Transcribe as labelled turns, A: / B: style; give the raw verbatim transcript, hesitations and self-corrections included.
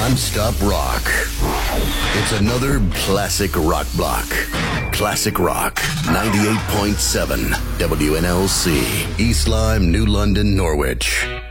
A: Non-stop rock. It's another classic rock block. Classic Rock, ninety-eight point seven W N L C, East Lyme, New London, Norwich.